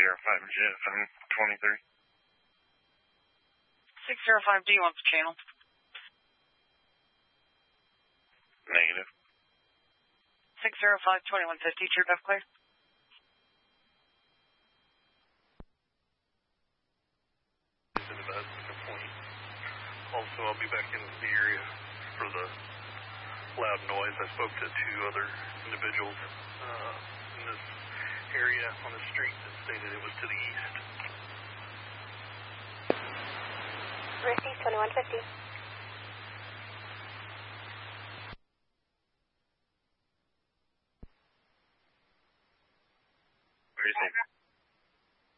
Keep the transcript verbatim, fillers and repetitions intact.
zero five Jet, I'm twenty-three. six zero five D wants the channel. Negative. six zero five, twenty-one fifty, true F clear. Also, I'll be back in the area for the loud noise. I spoke to two other individuals uh, in this area on the street that stated it was to the east. Receive twenty-one fifty.